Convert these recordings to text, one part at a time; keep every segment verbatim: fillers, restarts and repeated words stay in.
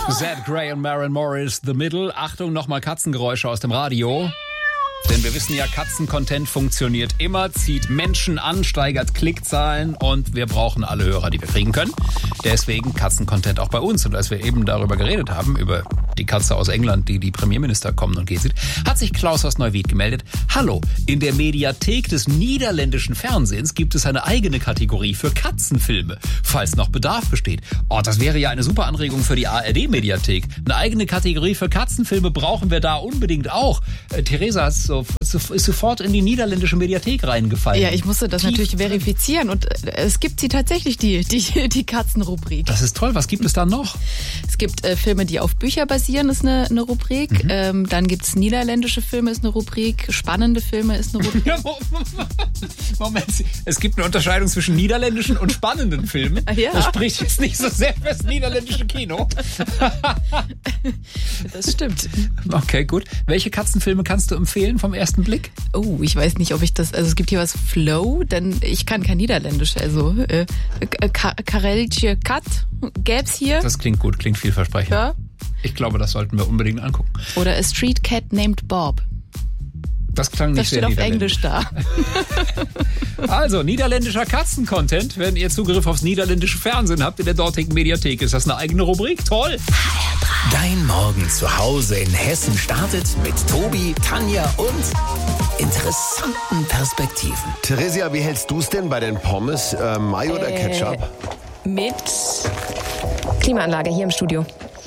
Zed Grey und Maren Morris, The Middle. Achtung, nochmal Katzengeräusche aus dem Radio. Denn wir wissen ja, Katzen-Content funktioniert immer, zieht Menschen an, steigert Klickzahlen und wir brauchen alle Hörer, die wir kriegen können. Deswegen Katzen-Content auch bei uns. Und als wir eben darüber geredet haben, über die Katze aus England, die die Premierminister kommen und geht sieht, hat sich Klaus aus Neuwied gemeldet. Hallo, in der Mediathek des niederländischen Fernsehens gibt es eine eigene Kategorie für Katzenfilme, falls noch Bedarf besteht. Oh, das wäre ja eine super Anregung für die A R D-Mediathek. Eine eigene Kategorie für Katzenfilme brauchen wir da unbedingt auch. Äh, Theresa ist, so, ist sofort in die niederländische Mediathek reingefallen. Ja, ich musste das Tief natürlich drin. verifizieren und es gibt sie tatsächlich, die, die, die Katzenrubrik. Das ist toll. Was gibt es da noch? Es gibt äh, Filme, die auf Bücher basieren, ist eine, eine Rubrik. Mhm. Ähm, dann gibt es niederländische Filme, ist eine Rubrik. Spannende Filme ist eine Rubrik. Moment, es gibt eine Unterscheidung zwischen niederländischen und spannenden Filmen. Ja. Das spricht jetzt nicht so sehr fürs niederländische Kino. Das stimmt. Okay, gut. Welche Katzenfilme kannst du empfehlen vom ersten Blick? Oh, ich weiß nicht, ob ich das, also es gibt hier was Flow, denn ich kann kein Niederländisch, also äh, Kareltje Kat gäb's hier. Das klingt gut, klingt vielversprechend. Ja. Ich glaube, das sollten wir unbedingt angucken. Oder A Street Cat Named Bob. Das klang nicht Das steht sehr auf niederländisch. Englisch da. Also, niederländischer Katzen-Content. Wenn ihr Zugriff aufs niederländische Fernsehen habt in der dortigen Mediathek, ist das eine eigene Rubrik. Toll! Dein Morgen zu Hause in Hessen startet mit Tobi, Tanja und interessanten Perspektiven. Theresia, wie hältst du es denn bei den Pommes? Äh, Mayo oder Äh, Ketchup? Mit Klimaanlage hier im Studio.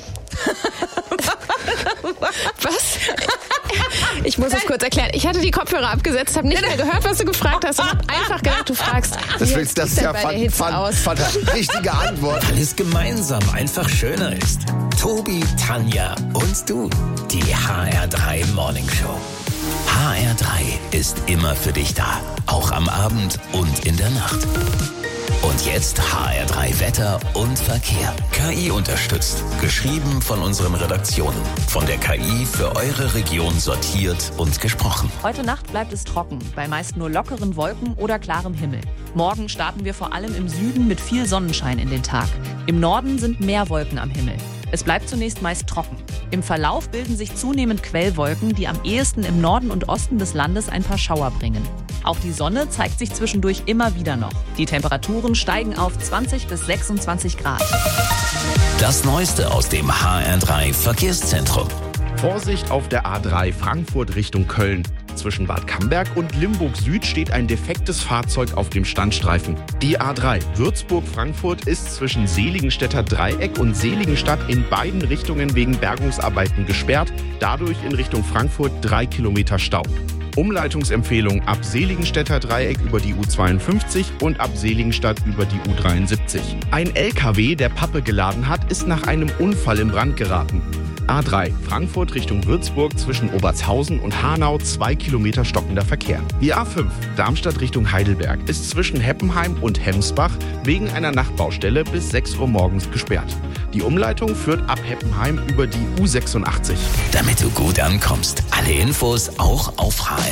Was? Ich muss es kurz erklären. Ich hatte die Kopfhörer abgesetzt, habe nicht mehr gehört, was du gefragt hast und habe einfach gedacht, du fragst, Das, wie willst, das sieht's ist denn ja bei der fan, Hitze fan, aus? fan, richtige Antwort. Weil es gemeinsam einfach schöner ist. Tobi, Tanja und du. Die H R drei Morning Show. H R drei ist immer für dich da. Auch am Abend und in der Nacht. Und jetzt H R drei Wetter und Verkehr. K I unterstützt. Geschrieben von unseren Redaktionen. Von der K I für eure Region sortiert und gesprochen. Heute Nacht bleibt es trocken, bei meist nur lockeren Wolken oder klarem Himmel. Morgen starten wir vor allem im Süden mit viel Sonnenschein in den Tag. Im Norden sind mehr Wolken am Himmel. Es bleibt zunächst meist trocken. Im Verlauf bilden sich zunehmend Quellwolken, die am ehesten im Norden und Osten des Landes ein paar Schauer bringen. Auch die Sonne zeigt sich zwischendurch immer wieder noch. Die Temperaturen steigen auf zwanzig bis sechsundzwanzig Grad. Das Neueste aus dem H R drei Verkehrszentrum. Vorsicht auf der A drei Frankfurt Richtung Köln. Zwischen Bad Camberg und Limburg Süd steht ein defektes Fahrzeug auf dem Standstreifen. Die A drei Würzburg-Frankfurt ist zwischen Seligenstädter Dreieck und Seligenstadt in beiden Richtungen wegen Bergungsarbeiten gesperrt. Dadurch in Richtung Frankfurt drei Kilometer Stau. Umleitungsempfehlung ab Seligenstädter Dreieck über die U zweiundfünfzig und ab Seligenstadt über die U dreiundsiebzig. Ein L K W, der Pappe geladen hat, ist nach einem Unfall in Brand geraten. A drei Frankfurt Richtung Würzburg zwischen Obertshausen und Hanau zwei Kilometer stockender Verkehr. Die A fünf Darmstadt Richtung Heidelberg ist zwischen Heppenheim und Hemsbach wegen einer Nachtbaustelle bis sechs Uhr morgens gesperrt. Die Umleitung führt ab Heppenheim über die U sechsundachtzig. Damit du gut ankommst. Alle Infos auch auf H